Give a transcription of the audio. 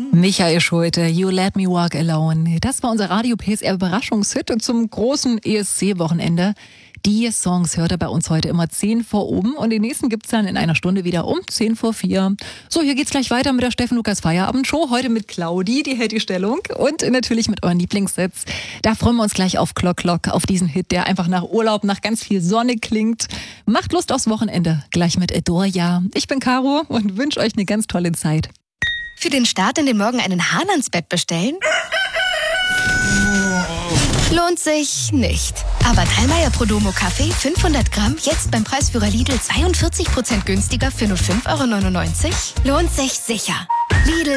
Michael Schulte, You Let Me Walk Alone. Das war unser Radio PSR Überraschungshit zum großen ESC-Wochenende. Die Songs hört ihr bei uns heute immer 10 vor oben und den nächsten gibt's dann in einer Stunde wieder um 10 vor 4. So, hier geht's gleich weiter mit der Steffen Lukas Feierabendshow. Heute mit Claudi, die hält die Stellung und natürlich mit euren Lieblingssitz. Da freuen wir uns gleich auf Clock Clock, auf diesen Hit, der einfach nach Urlaub, nach ganz viel Sonne klingt. Macht Lust aufs Wochenende, gleich mit Edoria. Ich bin Caro und wünsche euch eine ganz tolle Zeit. Für den Start in den Morgen einen Hahn ans Bett bestellen? Lohnt sich nicht. Aber Dallmayr Prodomo Kaffee 500 Gramm jetzt beim Preisführer Lidl 42% günstiger für nur 5,99 €? Lohnt sich sicher. Lidl